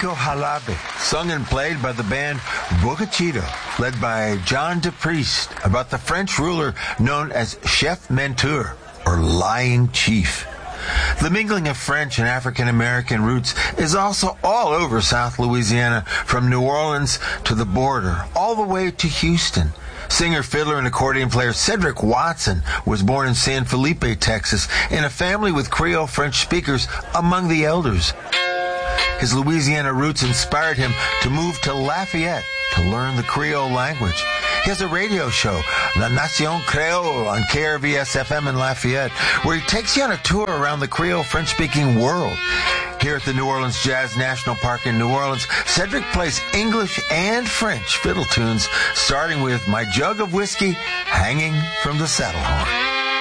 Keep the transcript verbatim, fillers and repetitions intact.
Flamenco Jalabe, sung and played by the band Bocachito, led by John DePriest, about the French ruler known as Chef Menteur, or Lying Chief. The mingling of French and African-American roots is also all over South Louisiana, from New Orleans to the border, all the way to Houston. Singer, fiddler, and accordion player Cedric Watson was born in San Felipe, Texas, in a family with Creole French speakers among the elders. His Louisiana roots inspired him to move to Lafayette to learn the Creole language. He has a radio show, La Nation Creole, on K R V S F M in Lafayette, where he takes you on a tour around the Creole French-speaking world. Here at the New Orleans Jazz National Park in New Orleans, Cedric plays English and French fiddle tunes, starting with My Jug of Whiskey Hanging from the Saddle Horn.